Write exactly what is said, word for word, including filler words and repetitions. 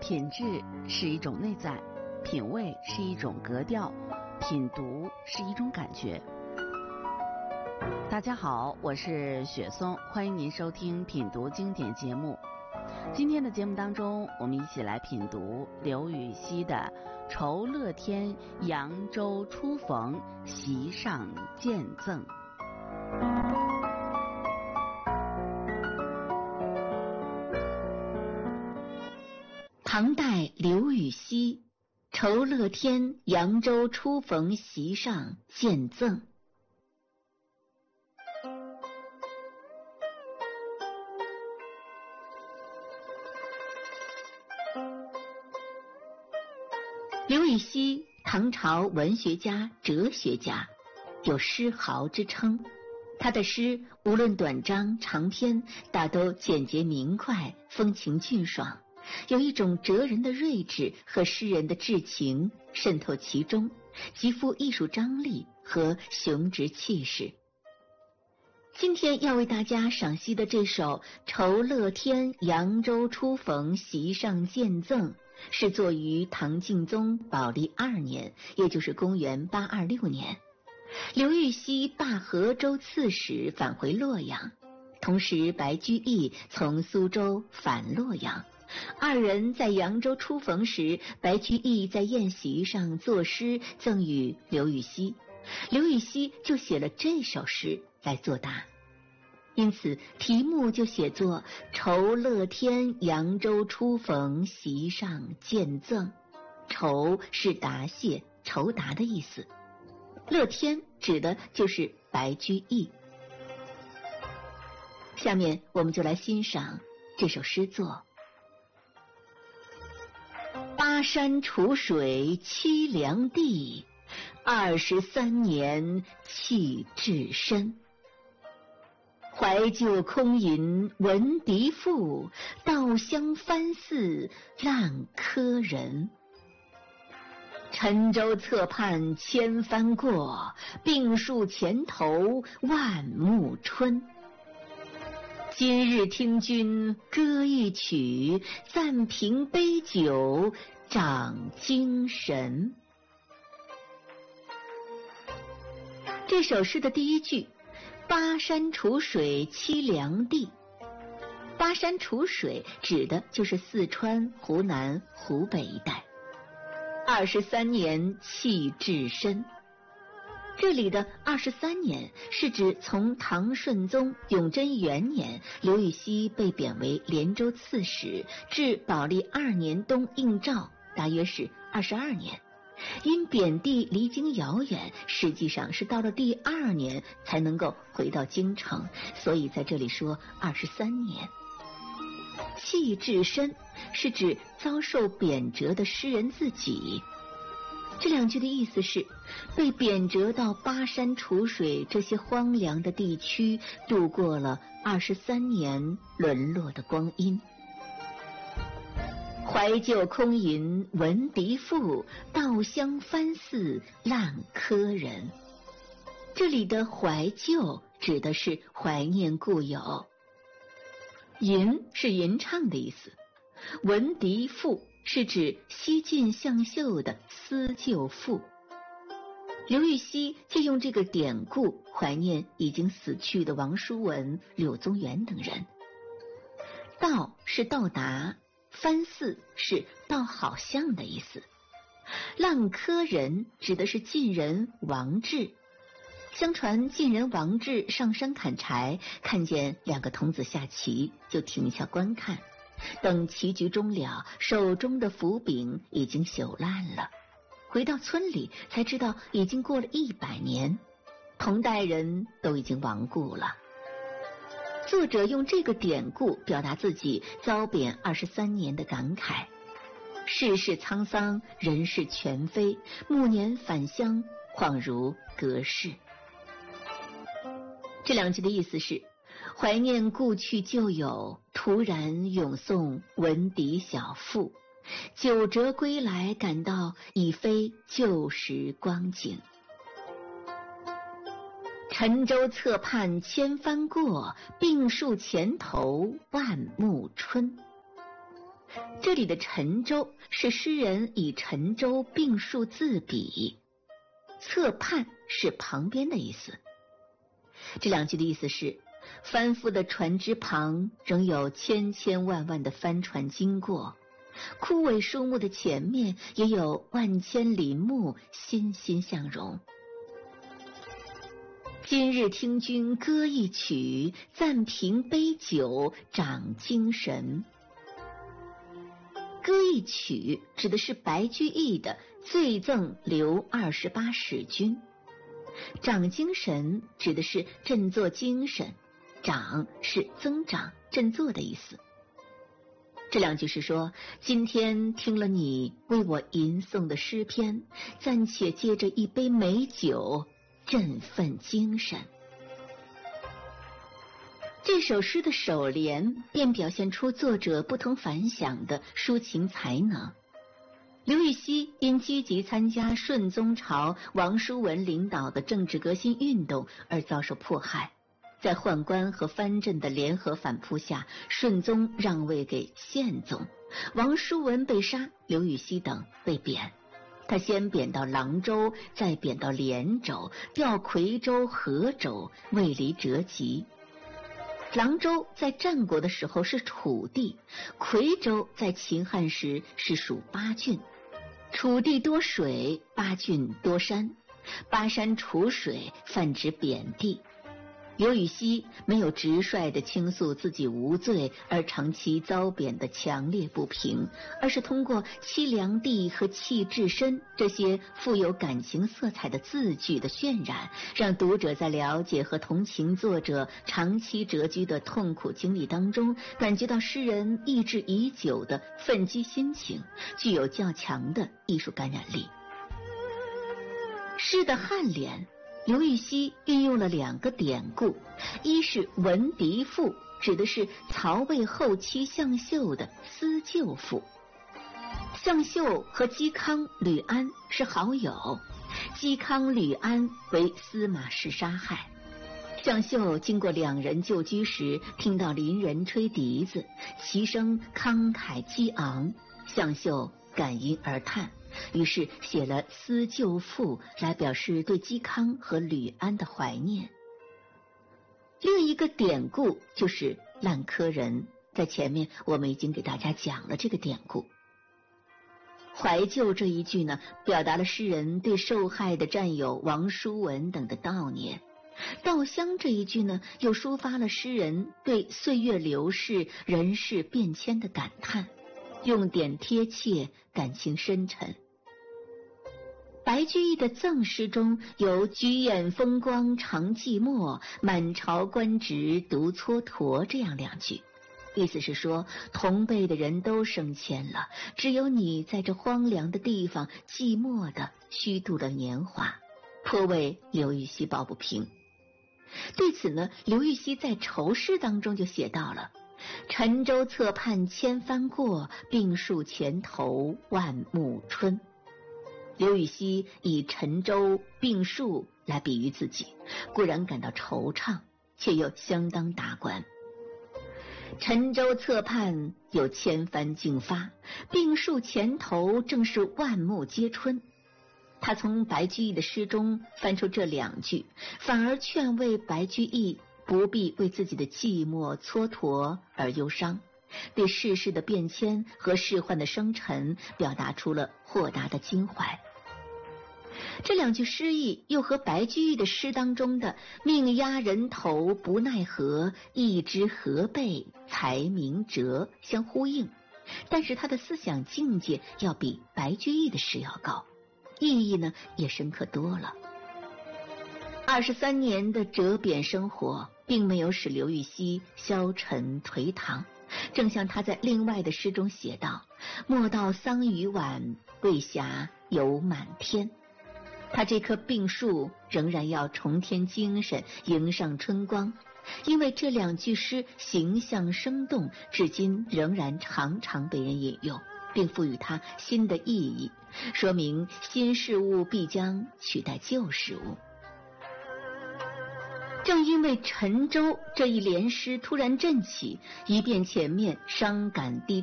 品质是一种内在，品味是一种格调，品读是一种感觉。大家好，我是雪松，欢迎您收听品读经典节目。今天的节目当中，我们一起来品读刘禹锡的《酬乐天扬州初逢席上见赠》。 唐代刘禹锡《酬乐天扬州初逢席上见赠》。刘禹锡，唐朝文学家、哲学家，有诗豪之称。他的诗无论短章、长篇，大都简洁明快，风情俊爽，有一种哲人的睿智和诗人的至情渗透其中，极富艺术张力和雄直气势。今天要为大家赏析的这首《酬乐天扬州初逢席上见赠》，是作于唐敬宗宝历二年，也就是公元八二六年。刘禹锡罢河州刺史，返回洛阳，同时白居易从苏州返洛阳，二人在扬州初逢时，白居易在宴席上作诗赠予刘禹锡，刘禹锡就写了这首诗来作答，因此题目就写作酬乐天扬州初逢席上见赠。酬是答谢、酬答的意思，乐天指的就是白居易。下面我们就来欣赏这首诗作。巴山楚水凄凉地，二十三年弃置身。怀旧空吟闻笛赋，稻香翻似烂柯人。沉舟侧畔千帆过，病树前头万木春。今日听君歌一曲，暂凭杯酒长精神。这首诗的第一句，巴山楚水凄凉地，巴山楚水指的就是四川、湖南、湖北一带。二十三年弃置身，这里的二十三年是指从唐顺宗永贞元年刘禹锡被贬为连州刺史，至宝历二年冬应诏，大约是二十二年。因贬地离京遥远，实际上是到了第二年才能够回到京城，所以在这里说二十三年。弃置身是指遭受贬谪的诗人自己。这两句的意思是，被贬谪到巴山楚水这些荒凉的地区，度过了二十三年沦落的光阴。怀旧空吟闻笛赋，稻香翻似烂柯人。这里的怀旧指的是怀念故友，吟是吟唱的意思，闻笛赋是指西晋向秀的思旧赋。刘禹锡借用这个典故怀念已经死去的王叔文、柳宗元等人。到是到达，翻似是倒好像的意思。烂柯人指的是晋人王志。相传晋人王志上山砍柴，看见两个童子下棋，就停下观看。等棋局终了，手中的斧柄已经朽烂了。回到村里才知道已经过了一百年，同代人都已经亡故了。作者用这个典故表达自己遭贬二十三年的感慨。世事沧桑，人事全非，暮年返乡，恍如隔世。这两句的意思是，怀念故去旧友，突然咏诵闻笛小赋，久折归来，感到已非旧时光景。沉舟侧畔千帆过，病树前头万木春。 这里的沉舟是诗人以沉舟并述自比，侧畔是旁边的意思。这两句的意思是，翻覆的船只旁仍有千千万万的帆船经过，枯萎树木的前面也有万千林木欣欣向荣。今日听君歌一曲，暂凭杯酒长精神。歌一曲指的是白居易的醉赠刘二十八使君，长精神指的是振作精神，长是增长振作的意思。这两句是说，今天听了你为我吟诵的诗篇，暂且借着一杯美酒振奋精神。这首诗的首联便表现出作者不同凡响的抒情才能。刘禹锡因积极参加顺宗朝王叔文领导的政治革新运动而遭受迫害，在宦官和藩镇的联合反扑下，顺宗让位给宪宗，王叔文被杀，刘禹锡等被贬。他先贬到郎州，再贬到连州，调夔州、河州，位离折籍。郎州在战国的时候是楚地，夔州在秦汉时是属巴郡。楚地多水，巴郡多山，巴山楚水，泛指贬地。刘禹锡没有直率地倾诉自己无罪而长期遭贬的强烈不平，而是通过凄凉地和气至深这些富有感情色彩的字句的渲染，让读者在了解和同情作者长期谪居的痛苦经历当中，感觉到诗人抑制已久的愤激心情，具有较强的艺术感染力。诗的颔联，刘禹锡运用了两个典故，一是闻嫡赋，指的是曹魏后期向秀的思旧赋。向秀和嵇康、吕安是好友，嵇康、吕安为司马氏杀害。向秀经过两人旧居时，听到邻人吹笛子，其声慷慨激昂，向秀感因而叹，于是写了思旧赋来表示对嵇康和吕安的怀念。另一个典故就是烂柯人，在前面我们已经给大家讲了这个典故。怀旧这一句呢，表达了诗人对受害的战友王叔文等的悼念。稻香这一句呢，又抒发了诗人对岁月流逝、人事变迁的感叹，用典贴切，感情深沉。白居易的赠诗中有举眼风光常寂寞，满朝官职独蹉跎这样两句，意思是说同辈的人都升迁了，只有你在这荒凉的地方寂寞地虚度了年华，颇为刘禹锡抱不平。对此呢，刘禹锡在愁诗当中就写到了沉舟侧畔千帆过，病树前头万木春。刘禹锡以沉舟病树来比喻自己，固然感到惆怅，却又相当达观。沉舟侧畔有千帆竞发，病树前头正是万木皆春。他从白居易的诗中翻出这两句，反而劝慰白居易不必为自己的寂寞蹉跎而忧伤，对世事的变迁和世患的生沉表达出了豁达的襟怀。这两句诗意又和白居易的诗当中的命压人头不奈何，一知何备才名折相呼应，但是他的思想境界要比白居易的诗要高，意义呢也深刻多了。二十三年的折贬生活并没有使刘禹锡消沉颓唐，正像他在另外的诗中写道：莫道桑榆晚，未暇游满天。他这棵病树仍然要重添精神，迎上春光，因为这两句诗形象生动，至今仍然常常被人引用，并赋予它新的意义，说明新事物必将取代旧事物。正因为沉舟这一联诗突然振起，一变前面伤感低